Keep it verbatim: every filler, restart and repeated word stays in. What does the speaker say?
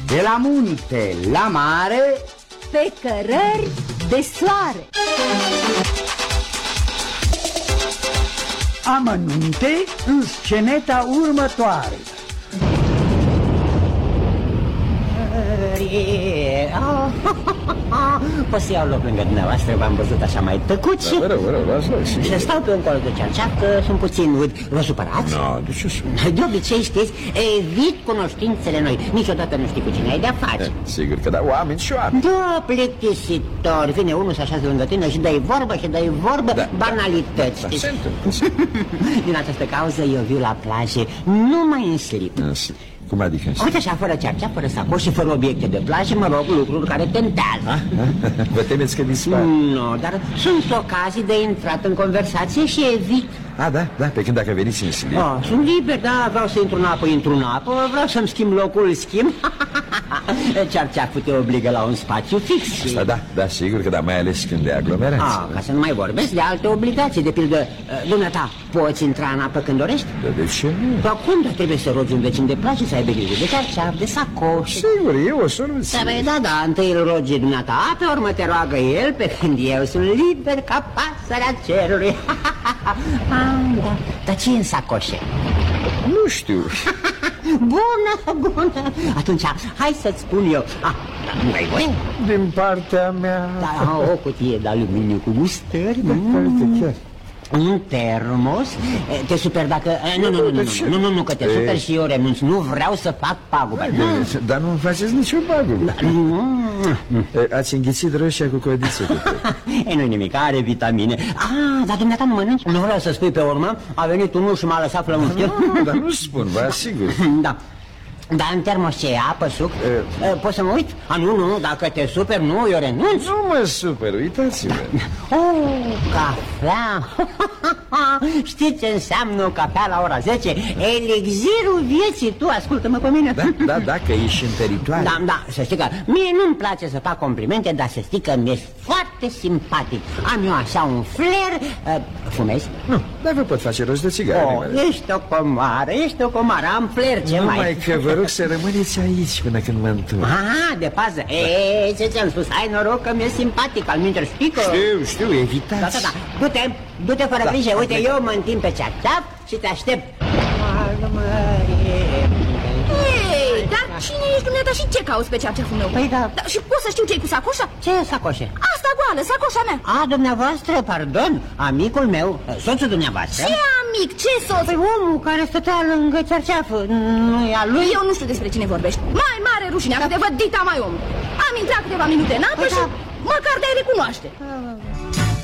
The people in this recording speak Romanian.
De la munte la mare, pe cărări de soare. Amănunte în sceneta următoare. Poți să iau loc lângă dumneavoastră, v-am văzut așa mai tăcuți. Da, vă rog, vă rog, las loc. Și stau pe un col de cearceaf, că sunt puțin ud. Vă supărați? Nu, no, de ce sunt? De obicei, știți, evit cunoștințele noi. Niciodată nu știi cu cine ai de-a face. E, sigur că da, oameni și oameni. Da, plictisitor. Vine unul să așează lângă tine și dai vorbă și dai vorbă, da, banalități, da, știți? da, se întâmplă. Din această cauză eu viu la plajă numai în slip. Cum adică? Uite așa, fără cearcea, fără sacoș și fără obiecte de plajă, mă rog, lucruri care tentează. Ah, vă temeți că dispar? Nu, dar sunt ocazii de intrat în conversație și evit. Ah, da, da, pe când dacă veniți în slip. Oh, sunt liber, da, vreau să intru în apă, intru în apă, vreau să-mi schimb locul, schimb. Cearceaful te obligă la un spațiu fix. Asta da, da, sigur că da, mai ales când e aglomerație. Ah, ca să nu mai vorbesc de alte obligații, de pildă, dumneata, poți intra în apă când dorești? Da, de ce nu? Dar cum, dar trebuie să rogi un vecin de plajă, să aibă grijă de cearceaf, de sacoș. Sigur, e o soluție. Da, da, da, întâi îl rogi dumneata, pe urmă te roagă el, pe când eu sunt liber ca pasărea cerului. Ah, da. Dar ce e în sacoșe? Nu știu. Bună, bună. Atunci, hai să-ți spun eu. Ah, nu ai voie? Din partea mea. Da, o cutie de aluminiu cu gustări. Mm. Chiar. Un termos. Te super dacă... Nu, nu, nu, nu, nu, nu, nu, că te super și eu renunț. Nu vreau să fac pagubă. Dar nu faceți niciun pagubă. Ați înghițit roșia cu codiță. E, nu-i nimic, are vitamine. Ah, dar dumneata nu mănânci? Nu vreau să spui pe urmă. A venit unul și m-a lăsat flămânzit. Nu, dar nu spun, vă asigur. Da. Dar în termos ce e? Apă, suc? E... Poți să mă uit? A, nu, nu, dacă te super, nu, eu renunț. Nu mă super, uitați-vă. Oh, cafea. Știi ce înseamnă o cafea la ora zece? Elixirul vieții. Tu ascultă-mă pe mine. Da, da, da, că ești întăritoare. Da, da, să știi că mie nu-mi place să fac complimente, dar să știi că mi-e foarte simpatic. Am eu așa un flair. uh, Fumezi? Nu, dar vă pot face rost de țigare. Oh, ești o comară, ești o comară, am flair, ce nu mai... Numai că vă rog să rămâneți aici până când mă întorc. Ah, de pază. E, ce ți-am spus? Ai noroc că mi-e simpatic, al minter spică. Știu, știu, evitați. Da, da, da, du-te, du-te fără da, grijă. Uite, eu mă întind pe cearceaf și te aștept. Ei, dar cine ești dumneata și ce cauți pe cearceaful meu? Păi da. Da, și pot să știu ce-i cu sacoșa? Ce e sacoșe? Asta goală, sacoșa mea. A, dumneavoastră, pardon, amicul meu, soțul dumneavoastră. Ce amic, ce soț? Păi omul care stătea lângă cearceaf, nu e al lui? Eu nu știu despre cine vorbești. Mai mare rușinea că te văd dita mai om. Am intrat câteva minute în apă și măcar te-ai recunoaște.